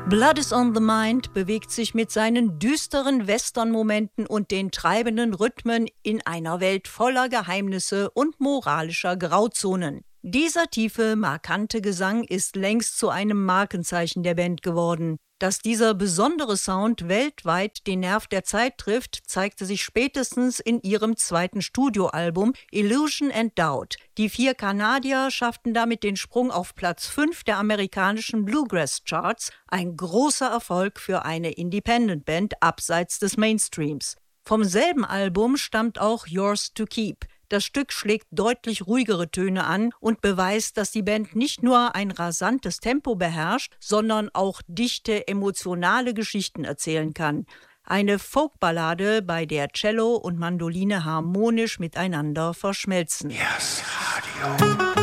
Blood is on the Mind bewegt sich mit seinen düsteren Western-Momenten und den treibenden Rhythmen in einer Welt voller Geheimnisse und moralischer Grauzonen. Dieser tiefe, markante Gesang ist längst zu einem Markenzeichen der Band geworden. Dass dieser besondere Sound weltweit den Nerv der Zeit trifft, zeigte sich spätestens in ihrem zweiten Studioalbum Illusion and Doubt. Die 4 Kanadier schafften damit den Sprung auf Platz 5 der amerikanischen Bluegrass-Charts, ein großer Erfolg für eine Independent-Band abseits des Mainstreams. Vom selben Album stammt auch Yours to Keep. Das Stück schlägt deutlich ruhigere Töne an und beweist, dass die Band nicht nur ein rasantes Tempo beherrscht, sondern auch dichte, emotionale Geschichten erzählen kann. Eine Folkballade, bei der Cello und Mandoline harmonisch miteinander verschmelzen. Yes, Radio.